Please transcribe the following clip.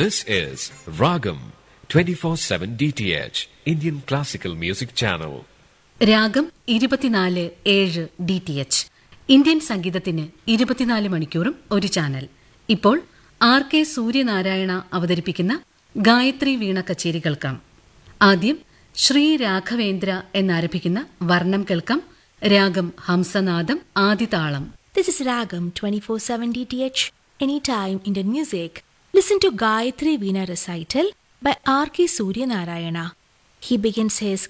This is Ragam 24/7 DTH Indian Classical Music Channel. രാഗം 24/7 DTH Indian സംഗീതത്തിന് 24 മണിക്കൂറും ഒരു ചാനൽ. ഇപ്പോൾ RK സൂര്യനാരായണ അവതരിപ്പിക്കുന്ന ഗായത്രി വീണ കച്ചേരി കേൾക്കാം. ആദ്യം ശ്രീ രാഘവേന്ദ്ര എന്നാരംഭിക്കുന്ന വർണ്ണം കേൾക്കാം. രാഗം ഹംസനാദം ആദിതാളം. This is Ragam 24/7 DTH Anytime Indian Music. Listen to Gayatri Veena recital by RK Suryanarayana. He begins his